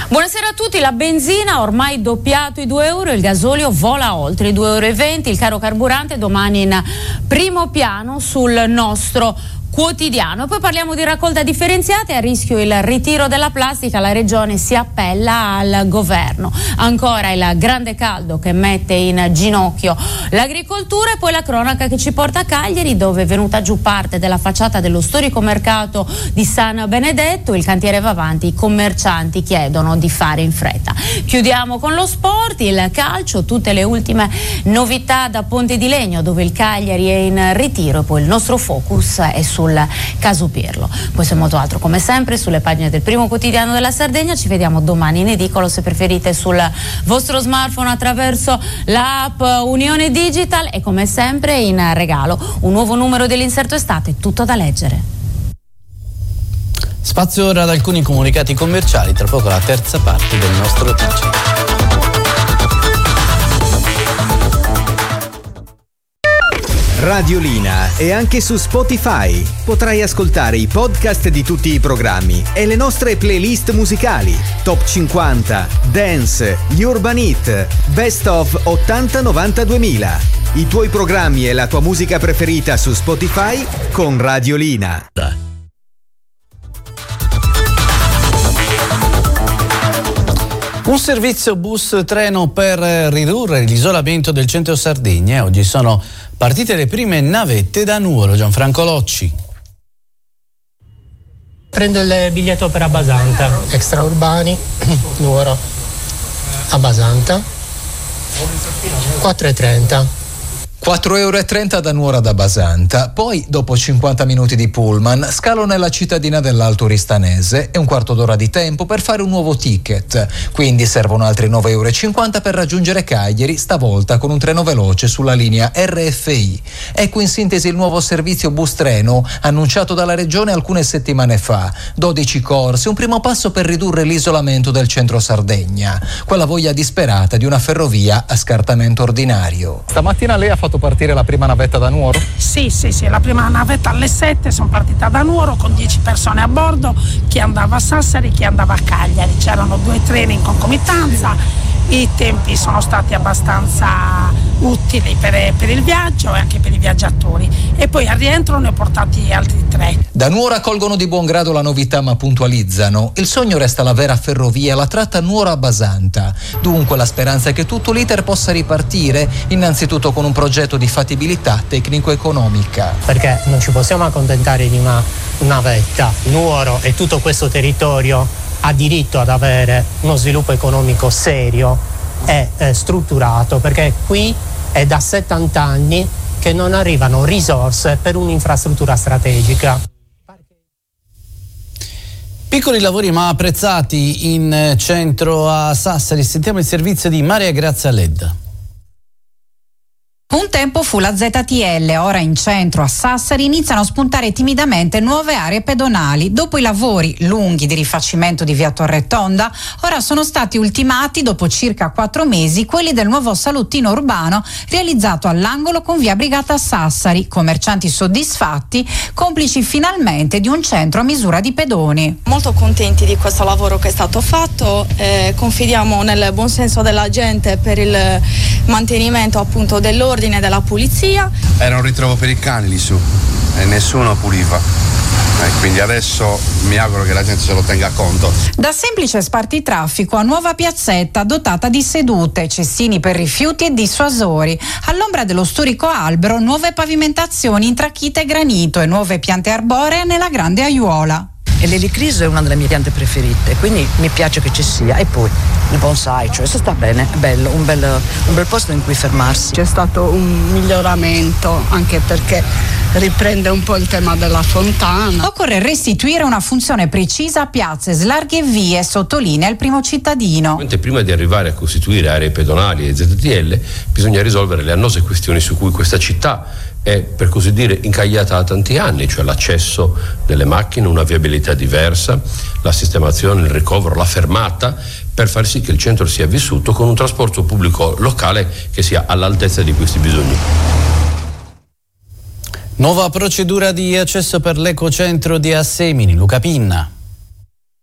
Buonasera a tutti. La benzina ormai doppiato i €2, il gasolio vola oltre i €2,20, il caro carburante domani in primo piano sul nostro quotidiano. Poi parliamo di raccolta differenziata e a rischio il ritiro della plastica. La regione si appella al governo. Ancora il grande caldo che mette in ginocchio l'agricoltura e poi la cronaca che ci porta a Cagliari, dove è venuta giù parte della facciata dello storico mercato di San Benedetto. Il cantiere va avanti, i commercianti chiedono di fare in fretta. Chiudiamo con lo sport, il calcio, tutte le ultime novità da Ponte di Legno, dove il Cagliari è in ritiro, e poi il nostro focus è sul caso Pirlo. Questo e molto altro come sempre sulle pagine del Primo Quotidiano della Sardegna. Ci vediamo domani in edicolo, se preferite sul vostro smartphone attraverso l'app Unione Digital, e come sempre in regalo un nuovo numero dell'inserto estate, tutto da leggere. Spazio ora ad alcuni comunicati commerciali, tra poco la terza parte del nostro TG. Radiolina è anche su Spotify. Potrai ascoltare i podcast di tutti i programmi e le nostre playlist musicali: Top 50, Dance, gli Urban Hit, Best of 80-90-2000. I tuoi programmi e la tua musica preferita su Spotify con Radiolina. Un servizio bus treno per ridurre l'isolamento del centro Sardegna. Oggi sono partite le prime navette da Nuoro. Gianfranco Locci. Prendo il biglietto per Abbasanta, extraurbani, Nuoro, Abbasanta, 4,30. 4,30 € da Nuoro ad Abbasanta, poi dopo 50 minuti di pullman scalo nella cittadina dell'Alto Ristanese e un quarto d'ora di tempo per fare un nuovo ticket, quindi servono altri 9,50 € per raggiungere Cagliari, stavolta con un treno veloce sulla linea RFI. Ecco in sintesi il nuovo servizio bus treno annunciato dalla regione alcune settimane fa. 12 corse, un primo passo per ridurre l'isolamento del centro Sardegna, quella voglia disperata di una ferrovia a scartamento ordinario. Stamattina lei ha fatto partire la prima navetta da Nuoro? Sì, la prima navetta alle 7 sono partita da Nuoro con 10 persone a bordo, chi andava a Sassari, chi andava a Cagliari. C'erano 2 treni in concomitanza, i tempi sono stati abbastanza utili per il viaggio e anche per i viaggiatori, e poi al rientro ne ho portati altri 3. Da Nuoro accolgono di buon grado la novità, ma puntualizzano: il sogno resta la vera ferrovia, la tratta Nuoro-Abbasanta. Dunque la speranza è che tutto l'iter possa ripartire, innanzitutto con un progetto di fattibilità tecnico-economica. Perché non ci possiamo accontentare di una navetta. Nuoro e tutto questo territorio ha diritto ad avere uno sviluppo economico serio e strutturato, perché qui è da 70 anni che non arrivano risorse per un'infrastruttura strategica. Piccoli lavori ma apprezzati in centro a Sassari. Sentiamo il servizio di Maria Grazia Ledda. Un tempo fu la ZTL, ora in centro a Sassari iniziano a spuntare timidamente nuove aree pedonali. Dopo i lavori lunghi di rifacimento di via Torretonda, ora sono stati ultimati, dopo circa 4 mesi, quelli del nuovo salottino urbano realizzato all'angolo con via Brigata Sassari. Commercianti soddisfatti, complici finalmente di un centro a misura di pedoni. Molto contenti di questo lavoro che è stato fatto, confidiamo nel buon senso della gente per il mantenimento appunto dell'ordine e della pulizia. Era un ritrovo per i cani lì su e nessuno puliva, quindi adesso mi auguro che la gente se lo tenga conto. Da semplice spartitraffico a nuova piazzetta dotata di sedute, cestini per rifiuti e dissuasori. All'ombra dello storico albero nuove pavimentazioni in trachite e granito e nuove piante arboree nella grande aiuola. E l'elicriso è una delle mie piante preferite, quindi mi piace che ci sia. E poi il bonsai, cioè se sta bene, è bello, un bel posto in cui fermarsi. C'è stato un miglioramento, anche perché riprende un po' il tema della fontana. Occorre restituire una funzione precisa a piazze, slarghe e vie, sottolinea il primo cittadino. Prima di arrivare a costituire aree pedonali e ZTL bisogna risolvere le annose questioni su cui questa città è, per così dire, incagliata da tanti anni, cioè l'accesso delle macchine, una viabilità diversa, la sistemazione, il ricovero, la fermata, per far sì che il centro sia vissuto con un trasporto pubblico locale che sia all'altezza di questi bisogni. Nuova procedura di accesso per l'ecocentro di Assemini. Luca Pinna.